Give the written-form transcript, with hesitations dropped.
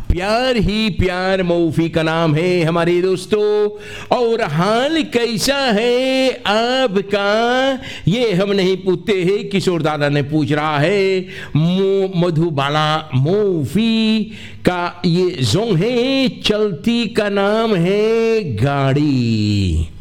प्यार ही प्यार मौफी का नाम है हमारे दोस्तों। और हाल कैसा है आपका, ये हम नहीं पूछते हैं, किशोर दादा ने पूछ रहा है। मधुबाला मौफी का ये जोंग है, चलती का नाम है गाड़ी।